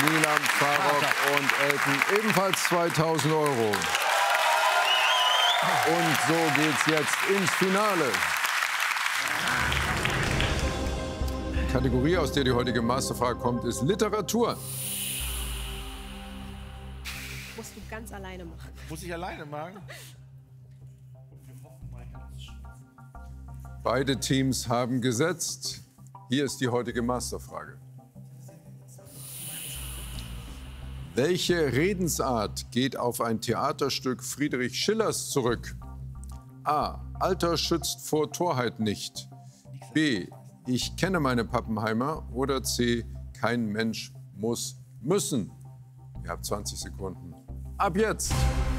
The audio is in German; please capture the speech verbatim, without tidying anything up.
Nilam, Farok und Elton ebenfalls zweitausend Euro. Und so geht's jetzt ins Finale. Die Kategorie, aus der die heutige Masterfrage kommt, ist Literatur. Musst du ganz alleine machen. Muss ich alleine machen? Beide Teams haben gesetzt. Hier ist die heutige Masterfrage. Welche Redensart geht auf ein Theaterstück Friedrich Schillers zurück? A. Alter schützt vor Torheit nicht. B. Ich kenne meine Pappenheimer. Oder C. Kein Mensch muss müssen. Ihr habt zwanzig Sekunden. Ab jetzt!